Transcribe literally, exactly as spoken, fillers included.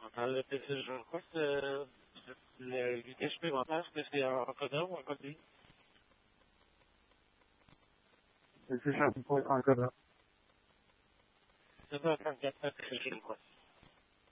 Dans le P C, je crois que c'est le vitesse supplémentaire, est-ce que c'est en codeur ou en code ligne? C'est juste un peu encodeur. C'est ça, trente-quatre, je crois.